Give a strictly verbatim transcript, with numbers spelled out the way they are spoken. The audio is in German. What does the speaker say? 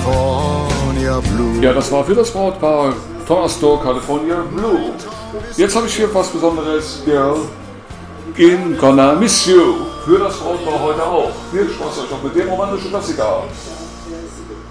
California Blue. Ja, das war für das Brautpaar Thomas Doe, California Blue. Jetzt habe ich hier was Besonderes, Girl in Gonna Miss You. Für das Brautpaar heute auch. Viel Spaß euch auch mit dem romantischen Klassiker.